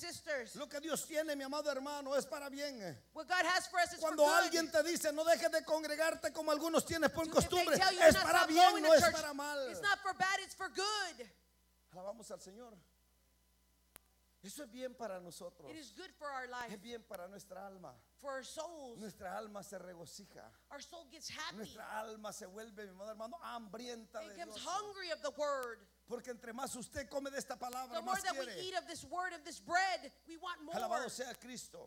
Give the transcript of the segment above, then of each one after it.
sisters, lo que Dios tiene, mi amado hermano, es para bien. what God has for us is Cuando for good. alguien te dice no dejes de congregarte como algunos tienes por If they costumbre, tell you es to not para stop bien, going no to es church, para mal. it's not for bad, it's for good. Alabamos al Señor. Eso es bien para nosotros. It is good for our life, Es bien para nuestra alma. for our souls. Nuestra alma se regocija. Our soul gets happy. Nuestra alma se vuelve, mi amado hermano, hambrienta It de becomes Dios. hungry of the word. Porque entre más usted come de esta palabra, The more más that we quiere. eat of this word, of this bread, we want more. Alabado sea Cristo.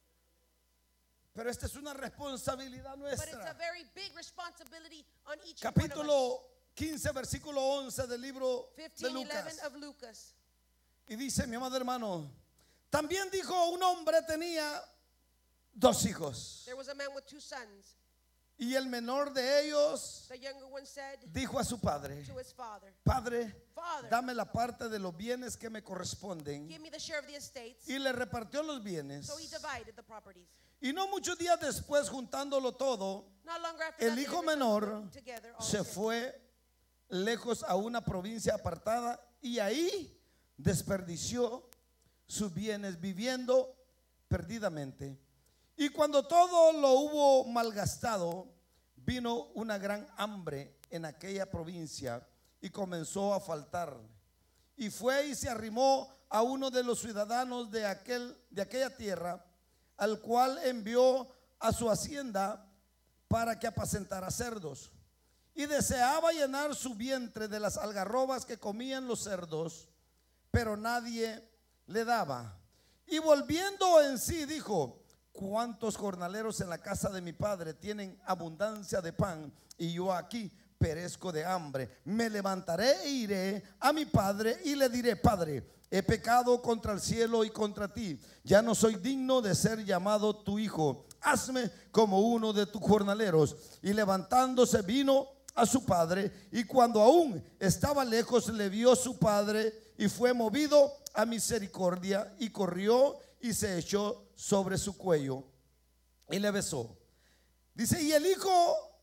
Pero esta es una responsabilidad But it's a nuestra. very big responsibility on each one of us. Capítulo 15, versículo 11 del libro de 15:11 Lucas. of Lucas. Y dice, mi amado hermano, también dijo un hombre tenía 2 hijos. There was a man with 2 sons. Y el menor de ellos The younger one said dijo a su padre: to his father, Padre, Father, dame la parte de los bienes que me corresponden. give me the share of the estates. Y le repartió los bienes. So he divided the properties. Y no muchos días después, juntándolo todo, Not longer after el that, hijo they were menor together, all se of them. fue lejos a una provincia apartada y ahí desperdició sus bienes viviendo perdidamente. Y cuando todo lo hubo malgastado, vino una gran hambre en aquella provincia y comenzó a faltar. Y fue y se arrimó a uno de los ciudadanos de aquella tierra, al cual envió a su hacienda para que apacentara cerdos. Y deseaba llenar su vientre de las algarrobas que comían los cerdos, pero nadie le daba. Y volviendo en sí dijo: ¿cuántos jornaleros en la casa de mi padre tienen abundancia de pan y yo aquí perezco de hambre? Me levantaré e iré a mi padre y le diré: Padre, he pecado contra el cielo y contra ti, ya no soy digno de ser llamado tu hijo, hazme como uno de tus jornaleros. Y levantándose vino a su padre, y cuando aún estaba lejos le vio su padre y fue movido a misericordia y corrió y se echó sobre su cuello y le besó. Dice, y el hijo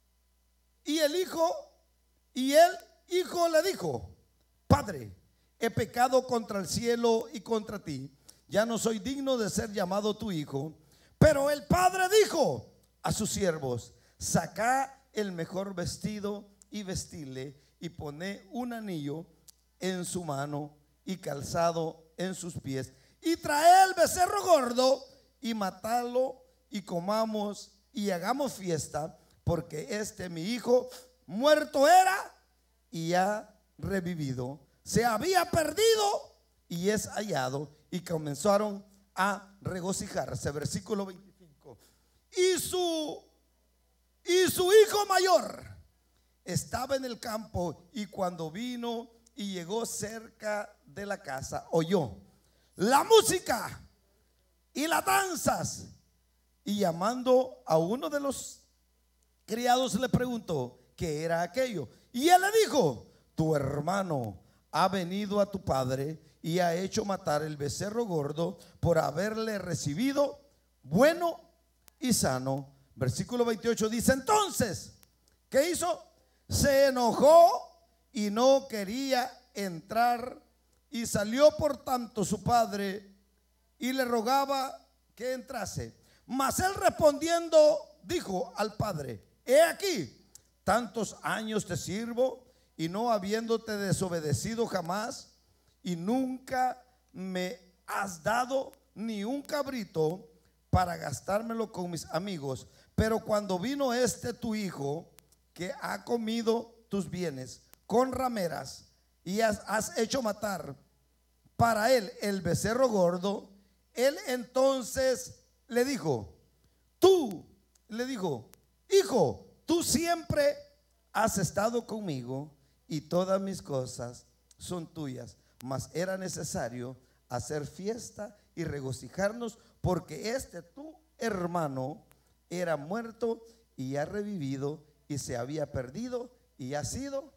le dijo: Padre, he pecado contra el cielo y contra ti, ya no soy digno de ser llamado tu hijo. Pero el padre dijo a sus siervos: sacad el mejor vestido y vestidle, y poné un anillo en su mano y calzado en sus pies, y trae el becerro gordo y matalo y comamos y hagamos fiesta, porque este mi hijo muerto era y ha revivido, se había perdido y es hallado. Y comenzaron a regocijarse. Versículo 25. Y su hijo mayor estaba en el campo, y cuando vino y llegó cerca de la casa, oyó la música y las danzas, y llamando a uno de los criados le preguntó qué era aquello. Y él le dijo: tu hermano ha venido a tu padre y ha hecho matar el becerro gordo por haberle recibido bueno y sano. Versículo 28 dice: entonces, ¿qué hizo? Se enojó y no quería entrar, y salió por tanto su padre y le rogaba que entrase. Mas él respondiendo dijo al padre: he aquí, tantos años te sirvo y no habiéndote desobedecido jamás, y nunca me has dado ni un cabrito para gastármelo con mis amigos. Pero cuando vino este tu hijo, que ha comido tus bienes con rameras, y has hecho matar para él el becerro gordo, él entonces le dijo: hijo, tú siempre has estado conmigo y todas mis cosas son tuyas, mas era necesario hacer fiesta y regocijarnos, porque este tu hermano era muerto y ha revivido, y se había perdido y ha sido.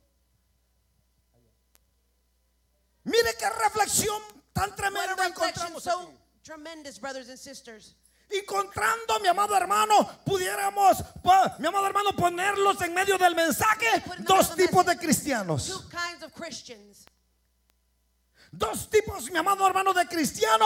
Mire qué reflexión tan tremenda What a reflection encontramos so aquí. tremendous, brothers and sisters. Encontrando, mi amado hermano, pudiéramos, mi amado hermano, ponerlos en medio del mensaje. Dos tipos de cristianos. Two kinds of Christians. Dos tipos, mi amado hermano, de cristianos